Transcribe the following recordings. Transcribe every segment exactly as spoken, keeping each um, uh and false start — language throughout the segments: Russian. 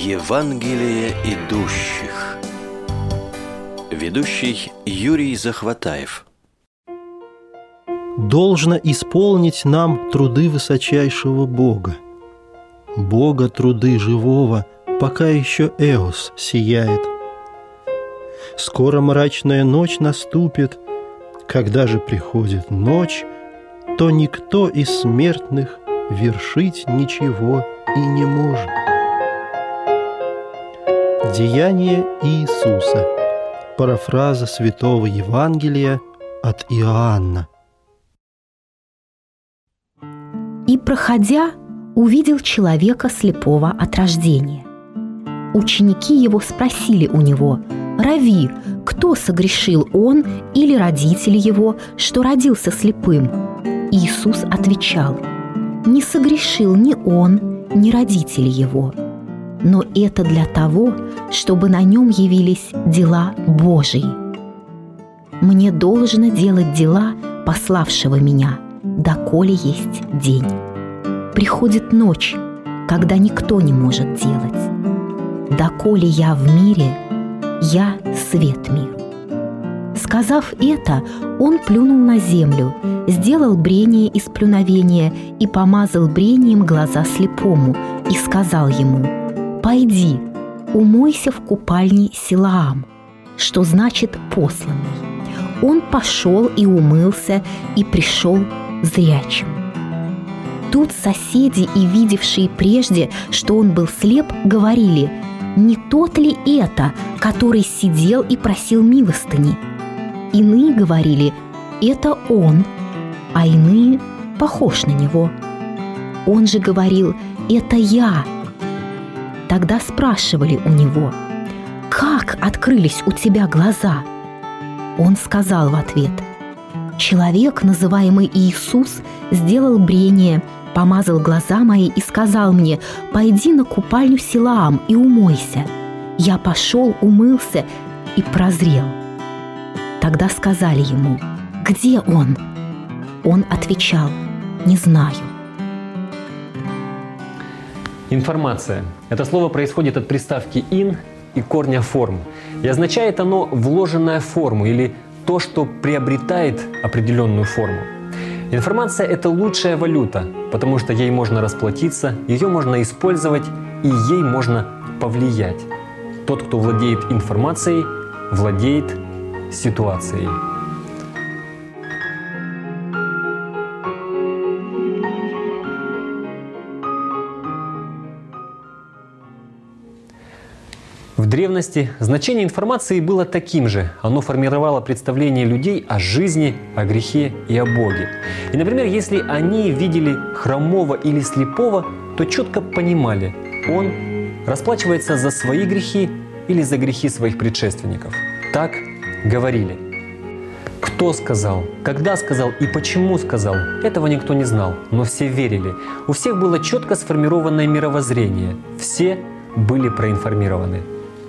Евангелие идущих. Ведущий Юрий Захватаев. Должно исполнить нам труды высочайшего Бога, Бога труды живого, пока еще Эос сияет. Скоро мрачная ночь наступит, когда же приходит ночь, то никто из смертных вершить ничего и не может. Деяние Иисуса. Парафраза Святого Евангелия от Иоанна. «И, проходя, увидел человека слепого от рождения. Ученики его спросили у него: „Рави, кто согрешил, он или родители его, что родился слепым?“ Иисус отвечал: „Не согрешил ни он, ни родители его, но это для того, чтобы на нем явились дела Божии. Мне должно делать дела пославшего меня, доколе есть день. Приходит ночь, когда никто не может делать. Доколе я в мире, я свет миру“. Сказав это, он плюнул на землю, сделал брение из плюновения и помазал брением глаза слепому и сказал ему: „Пойди, умойся в купальне Силаам“, что значит «посланный“. Он пошел и умылся, и пришел зрячим. Тут соседи и видевшие прежде, что он был слеп, говорили: „Не тот ли это, который сидел и просил милостыни?“ Иные говорили: „Это он“, а иные: „Похож на него“. Он же говорил: „Это я“. Тогда спрашивали у него: „Как открылись у тебя глаза?“ Он сказал в ответ: „Человек, называемый Иисус, сделал брение, помазал глаза мои и сказал мне: „Пойди на купальню Силаам и умойся“. Я пошел, умылся и прозрел“. Тогда сказали ему: „Где он?“ Он отвечал: „Не знаю“. Информация. Это слово происходит от приставки «ин» и корня «форм». И означает оно «вложенная в форму» или то, что приобретает определенную форму. Информация – это лучшая валюта, потому что ей можно расплатиться, ее можно использовать и ей можно повлиять. Тот, кто владеет информацией, владеет ситуацией. В древности значение информации было таким же. Оно формировало представление людей о жизни, о грехе и о Боге. И, например, если они видели хромого или слепого, то четко понимали, он расплачивается за свои грехи или за грехи своих предшественников. Так говорили. Кто сказал, когда сказал и почему сказал, этого никто не знал, но все верили. У всех было четко сформированное мировоззрение. Все были проинформированы.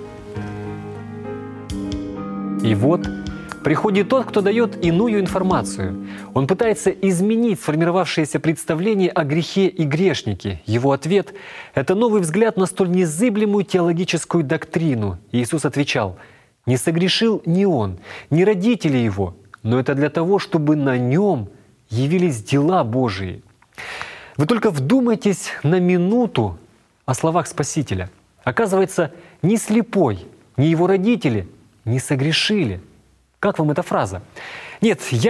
И вот приходит тот, кто дает иную информацию. Он пытается изменить сформировавшееся представление о грехе и грешнике. Его ответ – это новый взгляд на столь незыблемую теологическую доктрину. Иисус отвечал: „Не согрешил ни он, ни родители его, но это для того, чтобы на нем явились дела Божии“. Вы только вдумайтесь на минуту о словах Спасителя. Оказывается, ни слепой, ни его родители не согрешили. Как вам эта фраза? Нет, я